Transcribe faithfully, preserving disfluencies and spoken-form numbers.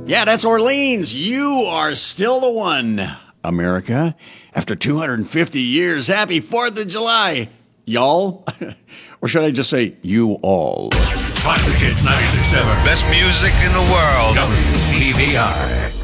Yeah, that's Orleans. You are still the one. America, after two hundred fifty years, happy fourth of July. Y'all? Or should I just say, you all? Classic Hits ninety-six point seven. Best music in the world. W B V R.